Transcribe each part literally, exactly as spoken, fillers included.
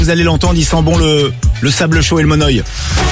Vous allez l'entendre, il sent bon le, le sable chaud et le monoeil.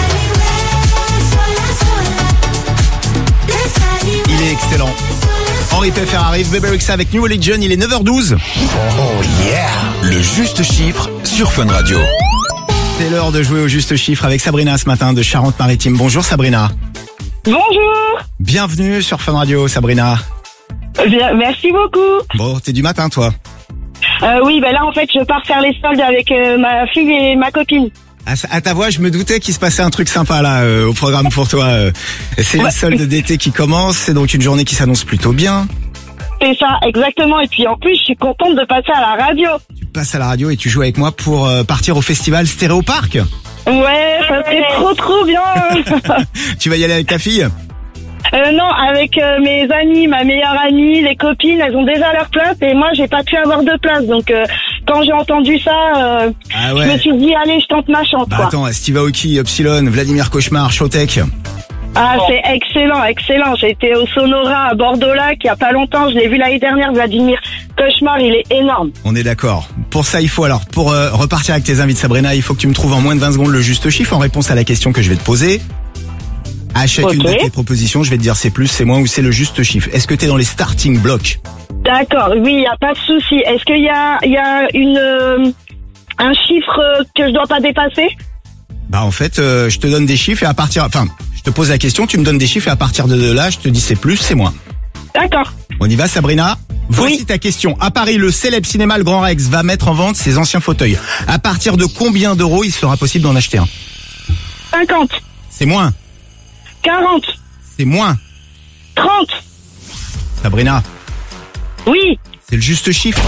Il est excellent. Henri Peffer arrive, Bébé Rexha avec New Religion, il est neuf heures douze. Oh yeah. Le juste chiffre sur Fun Radio. C'est l'heure de jouer au juste chiffre avec Sabrina ce matin de Charente-Maritime. Bonjour Sabrina. Bonjour. Bienvenue sur Fun Radio Sabrina. Bien, merci beaucoup. Bon, t'es du matin toi. Euh, oui, ben là en fait je pars faire les soldes avec euh, ma fille et ma copine. À, à ta voix, je me doutais qu'il se passait un truc sympa là euh, au programme pour toi. Euh. C'est les soldes d'été qui commencent, c'est donc une journée qui s'annonce plutôt bien. C'est ça, exactement. Et puis en plus, je suis contente de passer à la radio. Tu passes à la radio et tu joues avec moi pour euh, partir au festival Stéréo Park. Ouais, ça serait trop trop bien. Tu vas y aller avec ta fille? Euh, non, avec euh, mes amis, ma meilleure amie, les copines, elles ont déjà leur place et moi j'ai pas pu avoir de place. Donc euh, quand j'ai entendu ça, euh, Ah ouais. je me suis dit allez, je tente ma chance. Bah quoi. attends, Steve Aoki, Epsilon, Vladimir Cauchemar, Showtek. Ah, c'est excellent, excellent. J'ai été au Sonora à Bordeaux-Lac il y a pas longtemps. Je l'ai vu l'année dernière, Vladimir Cauchemar, il est énorme. On est d'accord. Pour ça, il faut alors, pour euh, repartir avec tes invités Sabrina, il faut que tu me trouves en moins de vingt secondes le juste chiffre en réponse à la question que je vais te poser. À chacune Ok. de tes propositions, je vais te dire c'est plus, c'est moins ou c'est le juste chiffre. Est-ce que t'es dans les starting blocks? D'accord, oui, il y a pas de souci. Est-ce qu'il y a, il y a une, euh, un chiffre euh, que je dois pas dépasser? Bah en fait, euh, je te donne des chiffres et à partir, enfin, je te pose la question, tu me donnes des chiffres et à partir de là, je te dis c'est plus, c'est moins. D'accord. On y va Sabrina? Voici Oui. ta question. À Paris, le célèbre cinéma Le Grand Rex va mettre en vente ses anciens fauteuils. À partir de combien d'euros il sera possible d'en acheter un? cinquante, C'est moins. quarante, C'est moins. trente. Sabrina, Oui. c'est le juste chiffre.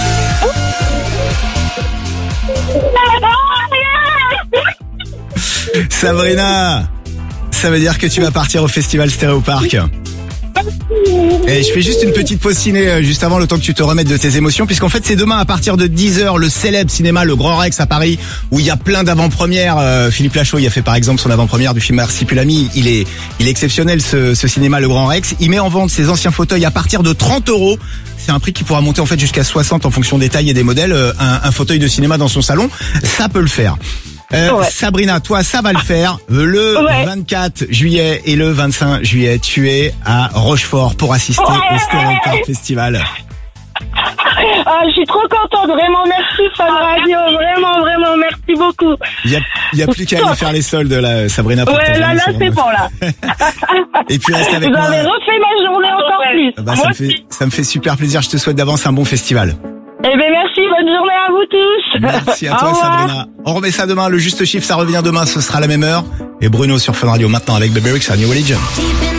Sabrina, ça veut dire que tu vas partir au festival Stéréo Park. Et je fais juste une petite pause ciné euh, juste avant le temps que tu te remettes de tes émotions, puisqu'en fait c'est demain à partir de dix heures le célèbre cinéma Le Grand Rex à Paris, où il y a plein d'avant-premières. Euh, Philippe Lachaud il a fait par exemple son avant-première du film Marsipulami. Il est, il est exceptionnel ce, ce cinéma Le Grand Rex. Il met en vente ses anciens fauteuils à partir de trente euros. C'est un prix qui pourra monter en fait jusqu'à soixante en fonction des tailles et des modèles. Euh, un, un fauteuil de cinéma dans son salon, ça peut le faire. Euh, Ouais. Sabrina, toi, ça va le faire. Euh, Le Ouais. vingt-quatre juillet et le vingt-cinq juillet, tu es à Rochefort pour assister Ouais. au Stéréo Park Festival. Ah, je suis trop contente. Vraiment, merci Fun Radio. Vraiment, vraiment, merci beaucoup. Il y a, il y a plus qu'à aller faire les soldes, là, Sabrina. Pour Ouais, ta là, journée, là, c'est c'est vraiment- bon, là. Et puis reste avec Vous moi. avez refait ma journée encore plus. Bah, Moi ça me fait, aussi. ça me fait super plaisir. Je te souhaite d'avance un bon festival. Eh ben, merci. Bonne journée à vous tous. Merci à Au toi, revoir. Sabrina. On remet ça demain. Le juste chiffre, ça revient demain. Ce sera la même heure. Et Bruno sur Fun Radio maintenant avec Bébé Rexha, New Religion.